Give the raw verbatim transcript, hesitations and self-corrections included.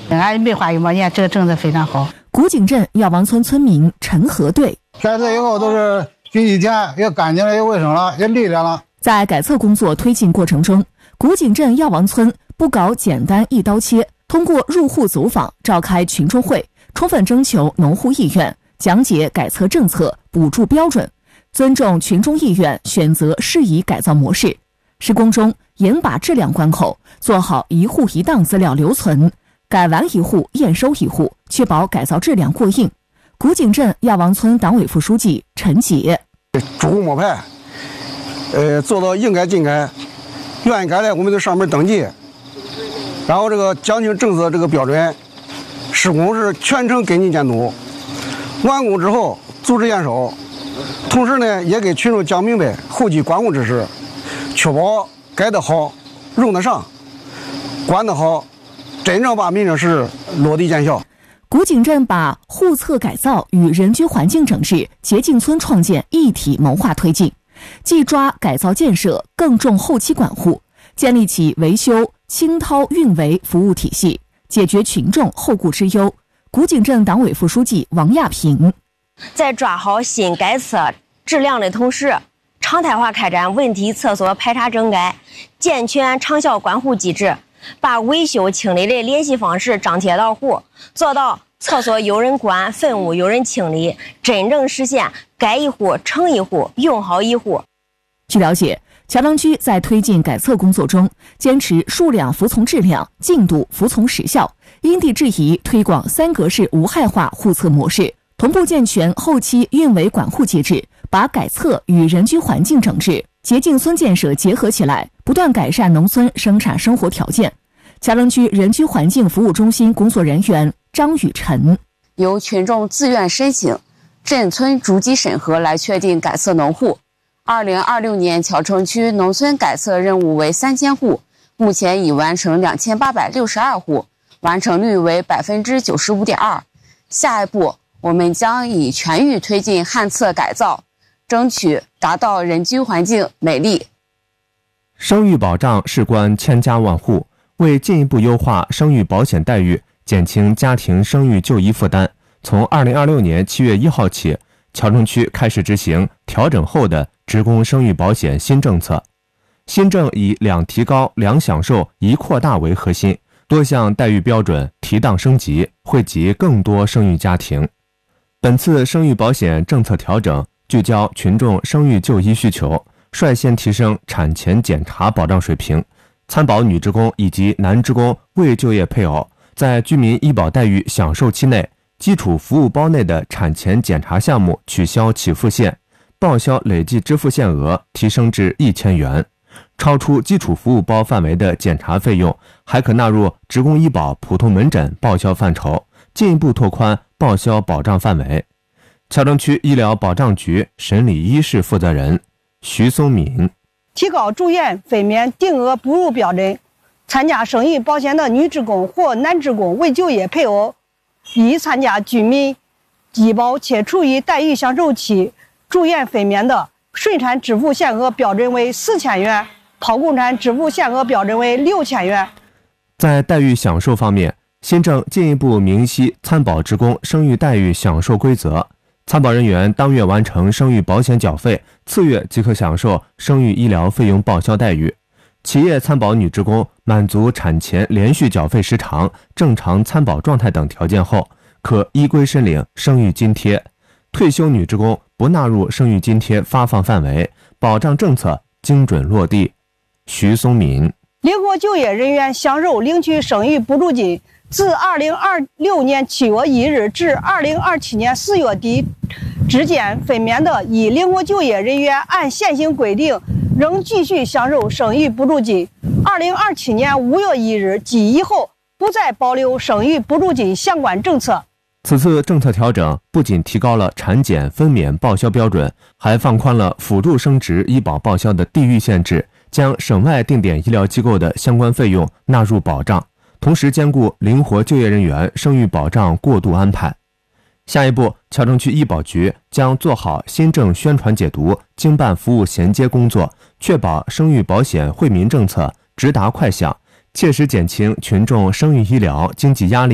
俺没花一毛钱，这个政策非常好。 古井镇药王村村民陈和对， 改测以后都是比以前也干净了，也卫生了，也利落了。 在改测工作推进过程中，古井镇药王村不搞简单一刀切，通过入户走访、召开群众会，充分征求农户意愿，讲解改测政策、补助标准，尊重群众意愿，选择适宜改造模式。施工中严把质量关口，做好一户一档资料留存，改完一户验收一户，确保改造质量过硬。古井镇药王村党委副书记陈杰， 主户摸排，呃，做到应改尽改，愿意改的我们在上面登记，然后这个讲清政策这个标准，施工是全程跟进监督，完工之后组织验收，同时呢也给群众讲明白后期管控知识，确保改得好，用得上，管得好，真正把民政实落地见效。 古井镇把户测改造与人居环境整治、洁净村创建一体谋划推进，既抓改造建设，更重后期管护，建立起维修、清掏、运维服务体系，解决群众后顾之忧。古井镇党委副书记王亚平， 在抓好新改测质量的同时，常态化开展问题厕所排查整改，健全长效管护机制，把维修清理的联系方式张贴到户，做到厕所有人管，粪污有人清理，真正实现改一户成一户，用好一户。 据了解，桥塘区在推进改测工作中，坚持数量服从质量，进度服从时效，因地制宜推广三格式无害化户测模式，同步健全后期运维管护机制，把改测与人居环境整治、洁净村建设结合起来，不断改善农村生产生活条件。桥塘区人居环境服务中心工作人员张雨晨， 由群众自愿申请，镇村逐级审核来确定改测农户。二零二六年桥城区农村改测任务为三千户，目前已完成两千八百六十二户，完成率为百分之九十五点二。下一步，我们将以全域推进旱厕改造，争取达到人居环境美丽。 生育保障事关千家万户，为进一步优化生育保险待遇，减轻家庭生育就医负担，从二零二六年七月一号起，桥城区开始执行调整后的职工生育保险新政策。新政以两提高、两享受、一扩大为核心，多项待遇标准提档升级，惠及更多生育家庭。本次生育保险政策调整聚焦群众生育就医需求，率先提升产前检查保障水平。参保女职工以及男职工未就业配偶在居民医保待遇享受期内，基础服务包内的产前检查项目取消起付线，报销累计支付限额提升至一千元。超出基础服务包范围的检查费用还可纳入职工医保普通门诊报销范畴，进一步拓宽报销保障范围。桥城区医疗保障局审理医室负责人徐松敏， 提高住院分娩定额哺乳标准，参加生育保险的女职工或男职工未就业配偶，已参加居民医保且处于待遇享受期住院分娩的，顺产支付限额标准为四千元，剖宫产支付限额标准为六千元。 在待遇享受方面，新政进一步明晰参保职工生育待遇享受规则。参保人员当月完成生育保险缴费，次月即可享受生育医疗费用报销待遇。企业参保女职工满足产前连续缴费时长、正常参保状态等条件后，可依规申领生育津贴。退休女职工不纳入生育津贴发放范围，保障政策精准落地。徐松敏， 灵活就业人员享受领取生育补助金，自二零二六年七月一日至二零二七年四月底之间分娩的，以灵活就业人员按现行规定仍继续享受生育补助金。二零二七年五月一日及以后不再保留生育补助金相关政策。 此次政策调整不仅提高了产检分娩报销标准，还放宽了辅助生殖医保报销的地域限制，将省外定点医疗机构的相关费用纳入保障，同时兼顾灵活就业人员生育保障过渡安排。下一步，桥城区医保局将做好新政宣传解读、经办服务衔接工作，确保生育保险惠民政策直达快响，切实减轻群众生育医疗经济压力。